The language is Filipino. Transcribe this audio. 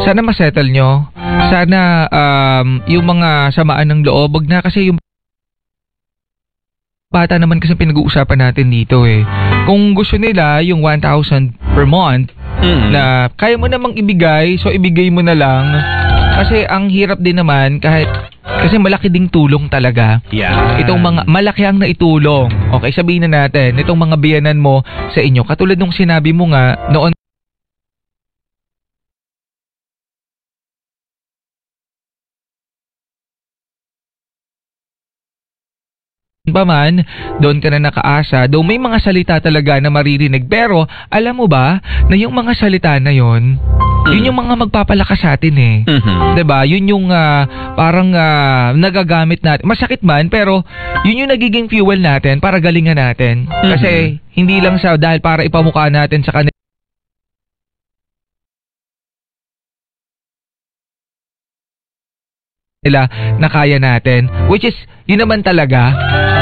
Sana masettle nyo. Sana yung mga samaan ng loob, wag na kasi yung bata naman kasi pinag-uusapan natin dito eh. Kung gusto nila yung 1,000 per month na kaya mo namang ibigay, so ibigay mo na lang. Kasi ang hirap din naman kasi malaki ding tulong talaga. Yeah. Itong mga malaki ang naitulong. Okay, sabihin na natin, itong mga biyanan mo sa inyo. Katulad nung sinabi mo nga noon pa man, doon ka na nakaasa, though may mga salita talaga na maririnig, pero alam mo ba na yung mga salita na yon, yun yung mga magpapalakas sa atin eh. 'Di ba? Yun yung parang nagagamit natin. Masakit man, pero yun yung nagiging fuel natin para galingan natin. Kasi hindi lang sa dahil para ipamukha natin sa kanila na kaya natin, which is yun naman talaga.